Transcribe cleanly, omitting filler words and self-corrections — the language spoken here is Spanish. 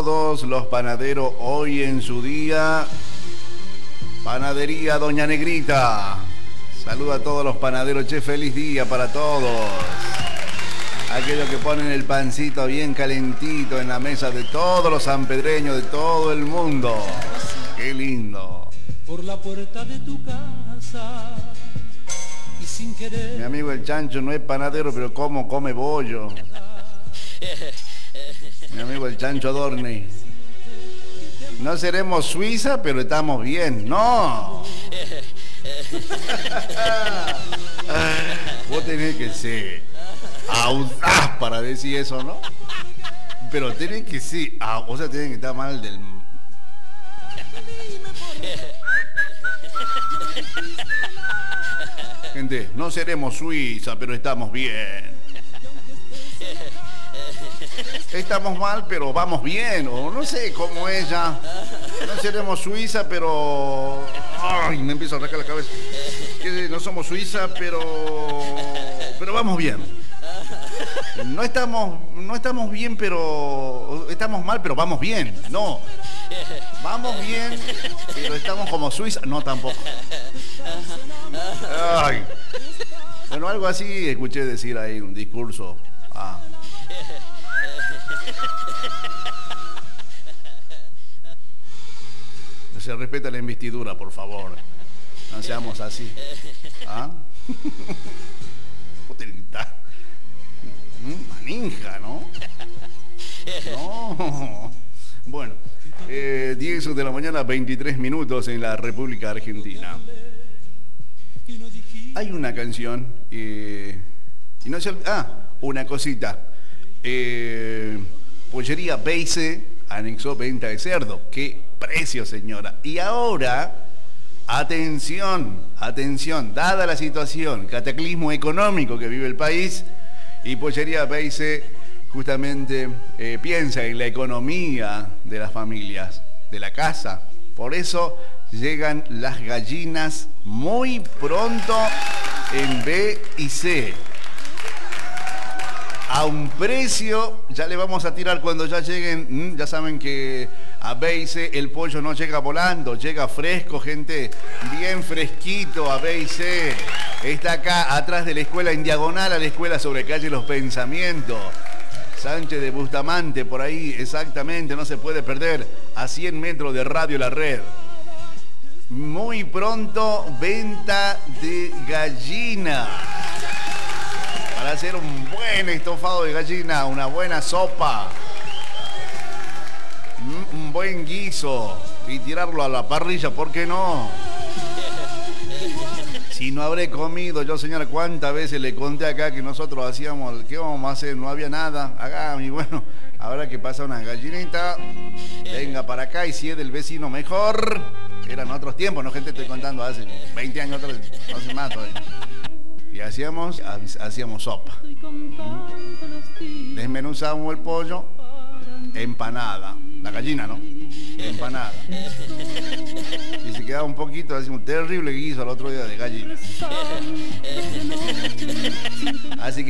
todos los panaderos hoy en su día. Panadería Doña Negrita. Saluda a todos los panaderos, che, feliz día para todos. Aquellos que ponen el pancito bien calentito en la mesa de todos los sanpedreños de todo el mundo. Qué lindo. Por la puerta de tu casa y sin querer. Mi amigo el Chancho no es panadero, pero ¿cómo come bollo? Mi amigo el Chancho Adorni. No seremos Suiza, pero estamos bien. ¡No! Vos tenés que ser audaz para decir eso, ¿no? Pero tenés que ser... o sea, tenés que estar mal del... Gente, no seremos Suiza, pero estamos bien. Estamos mal, pero vamos bien. O no sé cómo ella. No seremos Suiza, pero... Ay, me empiezo a arrancar la cabeza. Que no somos Suiza, pero vamos bien. No estamos bien, pero... Estamos mal, pero vamos bien. No. Vamos bien, pero estamos como Suiza. No, tampoco. Ay. Bueno, algo así escuché decir ahí, un discurso. Se respeta la investidura, por favor. No seamos así. Maninja, ¿no? No. Bueno, 10 de la mañana, 23 minutos en la República Argentina. Hay una canción y no se... una cosita. Pollería Beise anexó venta de cerdo. ¡Qué precio, señora! Y ahora, atención, dada la situación, cataclismo económico que vive el país, y Pollería Beise justamente piensa en la economía de las familias, de la casa. Por eso llegan las gallinas muy pronto en B y C. A un precio, ya le vamos a tirar cuando ya lleguen, ya saben que a Beise el pollo no llega volando, llega fresco, gente, bien fresquito a Beise. Está acá atrás de la escuela, en diagonal a la escuela sobre calle Los Pensamientos. Sánchez de Bustamante, por ahí, exactamente, no se puede perder, a 100 metros de Radio La Red. Muy pronto, venta de gallina. Para hacer un buen estofado de gallina, una buena sopa, un buen guiso y tirarlo a la parrilla, ¿por qué no? Si no habré comido, yo señora, cuántas veces le conté acá que nosotros hacíamos, ¿qué vamos a hacer? No había nada, acá, y bueno, habrá que pasar una gallinita, venga para acá, y si es del vecino mejor. Eran otros tiempos, no, gente, estoy contando hace 20 años, no hace más todavía. Y hacíamos sopa. Desmenuzamos el pollo, empanada. La gallina, ¿no? Empanada. Y se quedaba un poquito, hacíamos un terrible guiso al otro día de gallina. Así que